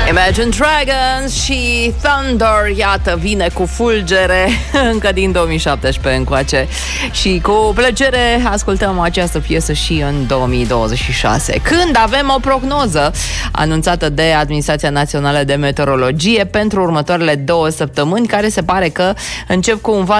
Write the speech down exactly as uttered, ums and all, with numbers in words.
Imagine Dragons și Thunder, iată, vine cu fulgere încă din două mii șaptesprezece încoace și cu plăcere ascultăm această piesă și în două mii douăzeci și șase, când avem o prognoză anunțată de Administrația Națională de Meteorologie pentru următoarele două săptămâni, care se pare că încep cu un val